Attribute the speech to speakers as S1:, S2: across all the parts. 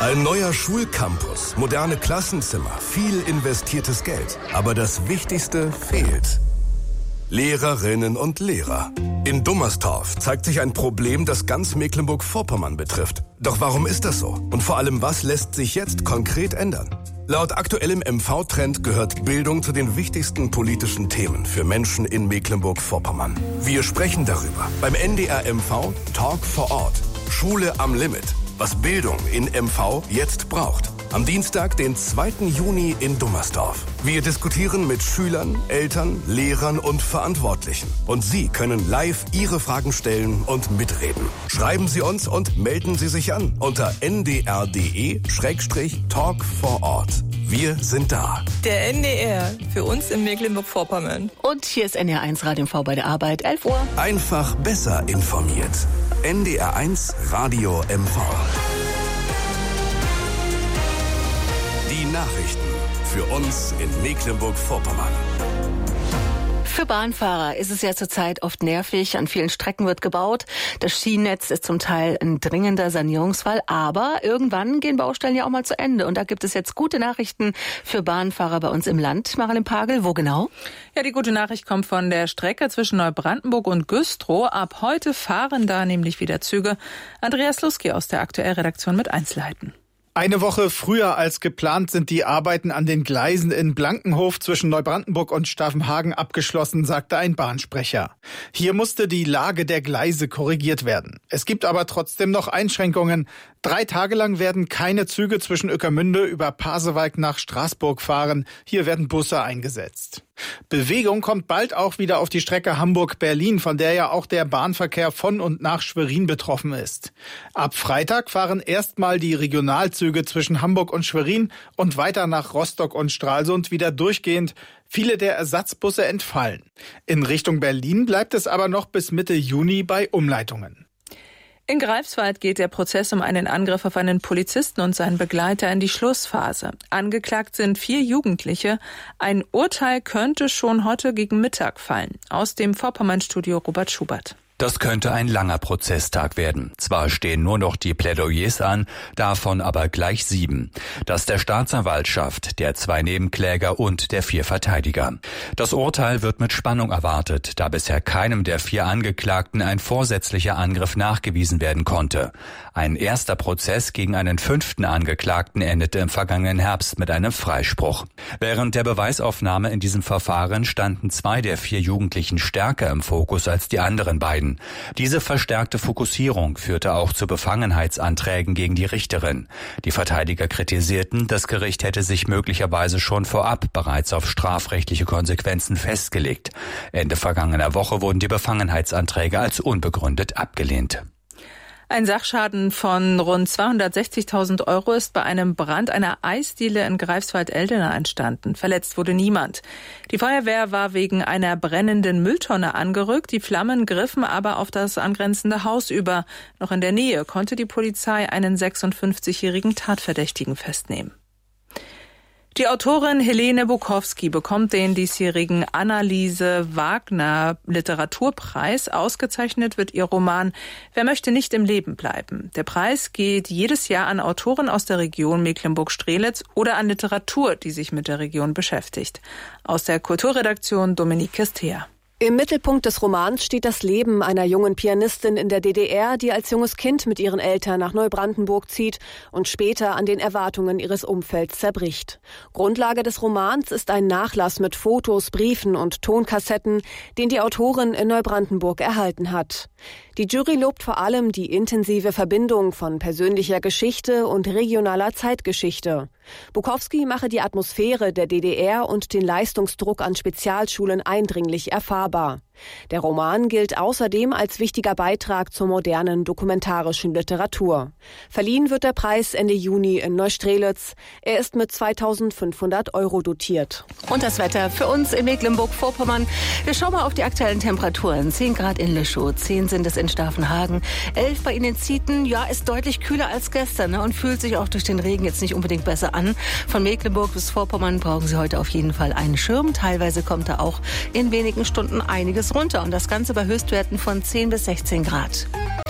S1: Ein neuer Schulcampus, moderne Klassenzimmer, viel investiertes Geld. Aber das Wichtigste fehlt. Lehrerinnen und Lehrer. In Dummerstorf zeigt sich ein Problem, das ganz Mecklenburg-Vorpommern betrifft. Doch warum ist das so? Und vor allem, was lässt sich jetzt konkret ändern? Laut aktuellem MV-Trend gehört Bildung zu den wichtigsten politischen Themen für Menschen in Mecklenburg-Vorpommern. Wir sprechen darüber beim NDR MV Talk vor Ort. Schule am Limit. Was Bildung in MV jetzt braucht. Am Dienstag, den 2. Juni in Dummerstorf. Wir diskutieren mit Schülern, Eltern, Lehrern und Verantwortlichen. Und Sie können live Ihre Fragen stellen und mitreden. Schreiben Sie uns und melden Sie sich an unter ndr.de/Talk vor Ort. Wir sind da.
S2: Der NDR, für uns in Mecklenburg-Vorpommern.
S3: Und hier ist NDR1 Radio MV bei der Arbeit, 11 Uhr.
S1: Einfach besser informiert. NDR1 Radio MV. Die Nachrichten für uns in Mecklenburg-Vorpommern.
S3: Für Bahnfahrer ist es ja zurzeit oft nervig. An vielen Strecken wird gebaut. Das Schienennetz ist zum Teil ein dringender Sanierungsfall. Aber irgendwann gehen Baustellen ja auch mal zu Ende. Und da gibt es jetzt gute Nachrichten für Bahnfahrer bei uns im Land. Marilyn Pagel, wo genau?
S2: Ja, die gute Nachricht kommt von der Strecke zwischen Neubrandenburg und Güstrow. Ab heute fahren da nämlich wieder Züge. Andreas Luski aus der Aktuellredaktion mit Einzelheiten.
S4: Eine Woche früher als geplant sind die Arbeiten an den Gleisen in Blankenhof zwischen Neubrandenburg und Stavenhagen abgeschlossen, sagte ein Bahnsprecher. Hier musste die Lage der Gleise korrigiert werden. Es gibt aber trotzdem noch Einschränkungen. 3 Tage lang werden keine Züge zwischen Ueckermünde über Pasewalk nach Straßburg fahren. Hier werden Busse eingesetzt. Bewegung kommt bald auch wieder auf die Strecke Hamburg-Berlin, von der ja auch der Bahnverkehr von und nach Schwerin betroffen ist. Ab Freitag fahren erstmal die Regionalzüge zwischen Hamburg und Schwerin und weiter nach Rostock und Stralsund wieder durchgehend. Viele der Ersatzbusse entfallen. In Richtung Berlin bleibt es aber noch bis Mitte Juni bei Umleitungen.
S2: In Greifswald geht der Prozess um einen Angriff auf einen Polizisten und seinen Begleiter in die Schlussphase. Angeklagt sind 4 Jugendliche. Ein Urteil könnte schon heute gegen Mittag fallen. Aus dem Vorpommern-Studio Robert Schubert.
S5: Das könnte ein langer Prozesstag werden. Zwar stehen nur noch die Plädoyers an, davon aber gleich 7. Das der Staatsanwaltschaft, der 2 Nebenkläger und der 4 Verteidiger. Das Urteil wird mit Spannung erwartet, da bisher keinem der 4 Angeklagten ein vorsätzlicher Angriff nachgewiesen werden konnte. Ein erster Prozess gegen einen 5. Angeklagten endete im vergangenen Herbst mit einem Freispruch. Während der Beweisaufnahme in diesem Verfahren standen 2 der 4 Jugendlichen stärker im Fokus als die anderen beiden. Diese verstärkte Fokussierung führte auch zu Befangenheitsanträgen gegen die Richterin. Die Verteidiger kritisierten, das Gericht hätte sich möglicherweise schon vorab bereits auf strafrechtliche Konsequenzen festgelegt. Ende vergangener Woche wurden die Befangenheitsanträge als unbegründet abgelehnt.
S2: Ein Sachschaden von rund 260.000 € ist bei einem Brand einer Eisdiele in Greifswald-Eldena entstanden. Verletzt wurde niemand. Die Feuerwehr war wegen einer brennenden Mülltonne angerückt. Die Flammen griffen aber auf das angrenzende Haus über. Noch in der Nähe konnte die Polizei einen 56-jährigen Tatverdächtigen festnehmen. Die Autorin Helene Bukowski bekommt den diesjährigen Anneliese Wagner Literaturpreis. Ausgezeichnet wird ihr Roman Wer möchte nicht im Leben bleiben? Der Preis geht jedes Jahr an Autoren aus der Region Mecklenburg-Strelitz oder an Literatur, die sich mit der Region beschäftigt. Aus der Kulturredaktion Dominique Kestea.
S6: Im Mittelpunkt des Romans steht das Leben einer jungen Pianistin in der DDR, die als junges Kind mit ihren Eltern nach Neubrandenburg zieht und später an den Erwartungen ihres Umfelds zerbricht. Grundlage des Romans ist ein Nachlass mit Fotos, Briefen und Tonkassetten, den die Autorin in Neubrandenburg erhalten hat. Die Jury lobt vor allem die intensive Verbindung von persönlicher Geschichte und regionaler Zeitgeschichte. Bukowski mache die Atmosphäre der DDR und den Leistungsdruck an Spezialschulen eindringlich erfahrbar. Der Roman gilt außerdem als wichtiger Beitrag zur modernen dokumentarischen Literatur. Verliehen wird der Preis Ende Juni in Neustrelitz. Er ist mit 2.500 € dotiert.
S3: Und das Wetter für uns in Mecklenburg-Vorpommern. Wir schauen mal auf die aktuellen Temperaturen. 10 Grad in Lüschow, 10 sind es in Stavenhagen, 11 bei Ihnen in Zieten. Ja, ist deutlich kühler als gestern, ne? Und fühlt sich auch durch den Regen jetzt nicht unbedingt besser an. Von Mecklenburg bis Vorpommern brauchen Sie heute auf jeden Fall einen Schirm. Teilweise kommt da auch in wenigen Stunden einiges runter. Und das Ganze bei Höchstwerten von 10 bis 16 Grad.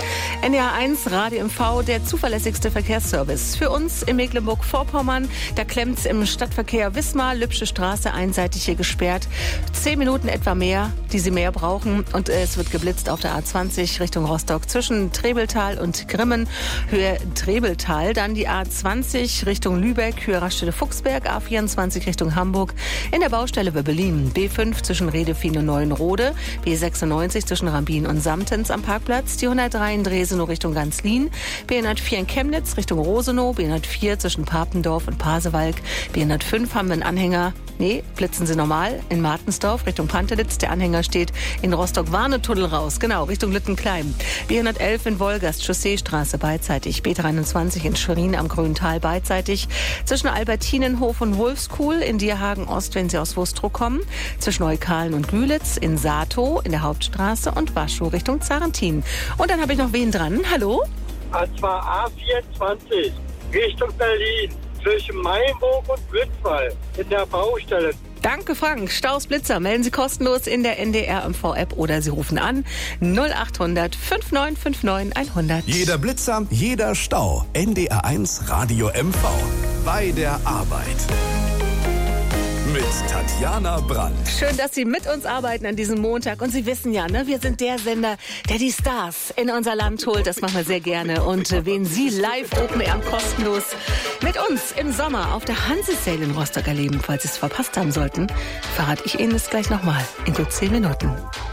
S3: NDR 1 Radio MV, der zuverlässigste Verkehrsservice. Für uns in Mecklenburg-Vorpommern, da klemmt's im Stadtverkehr Wismar, Lübsche Straße einseitig hier gesperrt. 10 Minuten etwa mehr, die Sie mehr brauchen. Und es wird geblitzt auf der A20 Richtung Rostock zwischen Trebeltal und Grimmen, Höhe Trebeltal. Dann die A20 Richtung Lübeck, Höhe Raststätte-Fuchsberg, A24 Richtung Hamburg. In der Baustelle Wöbbelin, B5 zwischen Redefien und Neuenrode, B96 zwischen Rambin und Samtens am Parkplatz, die 103 in Dresden Richtung Ganzlin, B104 in Chemnitz Richtung Rosenow, B104 zwischen Papendorf und Pasewalk, B105 haben wir einen Anhänger, blitzen Sie normal, in Martensdorf Richtung Pantelitz, der Anhänger steht in Rostock-Warnetunnel raus, genau, Richtung Lüttenklein, B111 in Wolgast, Chausseestraße beidseitig, B23 in Schwerin am Grüntal beidseitig, zwischen Albertinenhof und Wolfskuhl in Dierhagen Ost, wenn Sie aus Wustrow kommen, zwischen Neukalen und Glülitz, in Saatow in der Hauptstraße und Waschow Richtung Zarentin. Und dann habe ich noch wen dran. Hallo?
S7: Und zwar A24 Richtung Berlin zwischen Mainburg und Blitzwall in der Baustelle.
S3: Danke, Frank. Staus, Blitzer melden Sie kostenlos in der NDR MV-App oder Sie rufen an 0800 5959 100.
S1: Jeder Blitzer, jeder Stau. NDR 1 Radio MV. Bei der Arbeit. Mit Tatjana Brandt.
S3: Schön, dass Sie mit uns arbeiten an diesem Montag. Und Sie wissen ja, wir sind der Sender, der die Stars in unser Land holt. Das machen wir sehr gerne. Und wen Sie live Open Air kostenlos mit uns im Sommer auf der Hanse-Sale in Rostock erleben, falls Sie es verpasst haben sollten, verrate ich Ihnen es gleich nochmal in gut 10 Minuten.